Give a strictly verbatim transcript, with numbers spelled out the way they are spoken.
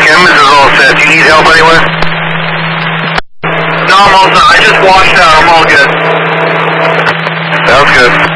Cameras is all set. Do you need help anywhere? No, I'm all set. I just washed out. I'm all good. Sounds good.